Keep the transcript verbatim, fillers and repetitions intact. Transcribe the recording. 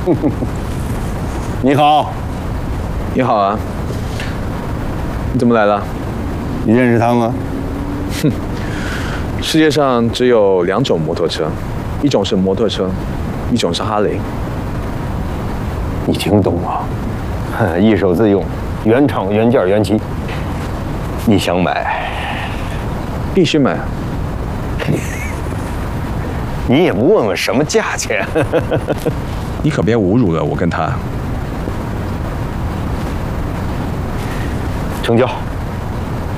你好， 你好啊，你怎么来了？ 你认识他吗？ 哼，世界上只有两种摩托车，一种是摩托车，一种是哈雷。 你听懂吗？一手自用，原厂原件原漆。你想买？ 必须买。 你也不问问什么价钱？ 你可别侮辱了我跟他。 成交。